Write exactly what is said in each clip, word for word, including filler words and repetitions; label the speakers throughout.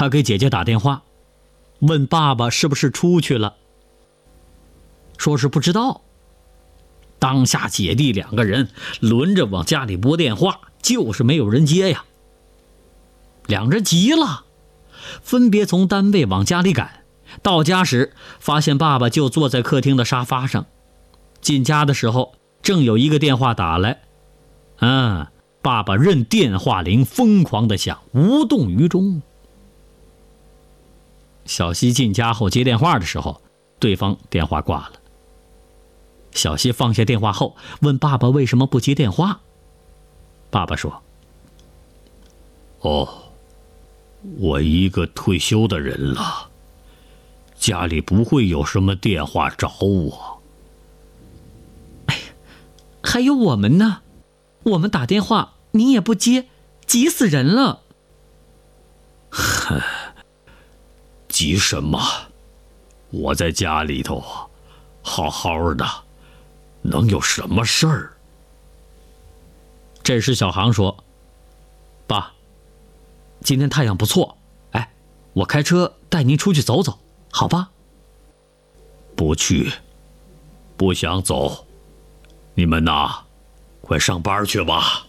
Speaker 1: 他给姐姐打电话，问爸爸是不是出去了，说是不知道。当下姐弟两个人轮着往家里拨电话，就是没有人接呀。两人急了，分别从单位往家里赶。到家时，发现爸爸就坐在客厅的沙发上。进家的时候，正有一个电话打来。嗯，爸爸任电话铃疯狂地响，无动于衷。小西进家后接电话的时候，对方电话挂了。小西放下电话后，问爸爸为什么不接电话。爸爸说：
Speaker 2: 哦，我一个退休的人了，家里不会有什么电话找我。
Speaker 1: 哎，还有我们呢，我们打电话你也不接，急死人了。
Speaker 2: 哼，急什么？我在家里头好好的，能有什么事儿？
Speaker 1: 这时小航说：爸，今天太阳不错，哎，我开车带您出去走走，好吧？
Speaker 2: 不去，不想走，你们呐，快上班去吧。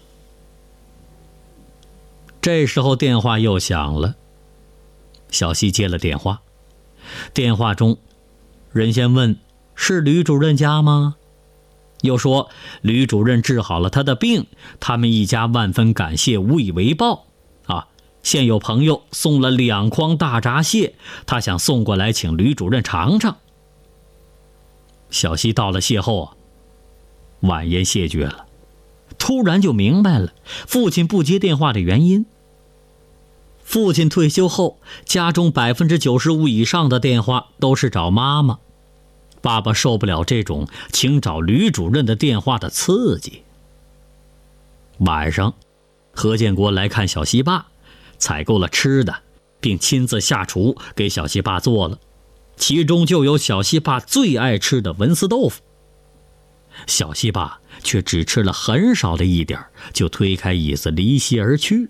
Speaker 1: 这时候电话又响了，小西接了电话。电话中，人先问：是吕主任家吗？又说吕主任治好了他的病，他们一家万分感谢，无以为报。啊，现有朋友送了两筐大闸蟹，他想送过来请吕主任尝尝。小西到了蟹后啊，婉言谢绝了，突然就明白了父亲不接电话的原因。父亲退休后，家中百分之九十五以上的电话都是找妈妈。爸爸受不了这种请找吕主任的电话的刺激。晚上，何建国来看小西爸，采购了吃的，并亲自下厨给小西爸做了，其中就有小西爸最爱吃的文思豆腐。小西爸却只吃了很少的一点，就推开椅子离席而去。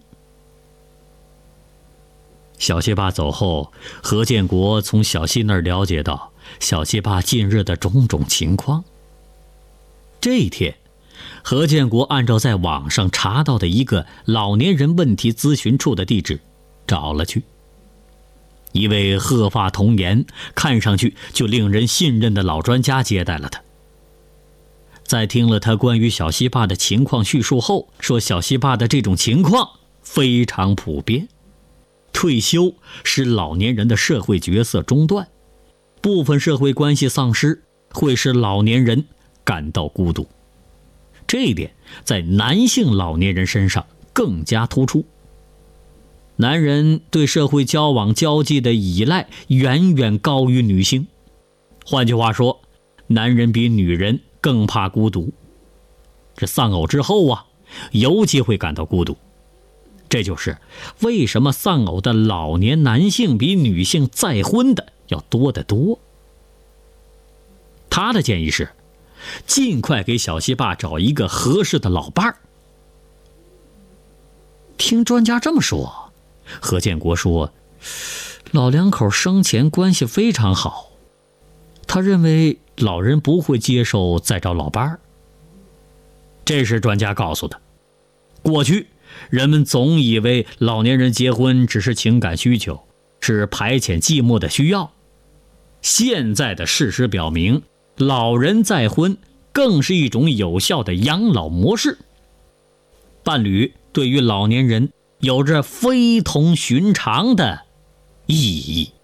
Speaker 1: 小西爸走后，何建国从小西那儿了解到小西爸近日的种种情况。这一天，何建国按照在网上查到的一个老年人问题咨询处的地址找了去。一位鹤发童颜，看上去就令人信任的老专家接待了他。在听了他关于小西爸的情况叙述后，说小西爸的这种情况非常普遍。退休使老年人的社会角色中断，部分社会关系丧失，会使老年人感到孤独。这一点在男性老年人身上更加突出。男人对社会交往交际的依赖远远高于女性。换句话说，男人比女人更怕孤独。这丧偶之后啊，尤其会感到孤独。这就是为什么丧偶的老年男性比女性再婚的要多得多。他的建议是，尽快给小西爸找一个合适的老伴儿。听专家这么说，何建国说，老两口生前关系非常好，他认为老人不会接受再找老伴儿。这是专家告诉的。过去人们总以为老年人结婚只是情感需求，是排遣寂寞的需要。现在的事实表明，老人再婚更是一种有效的养老模式。伴侣对于老年人有着非同寻常的意义。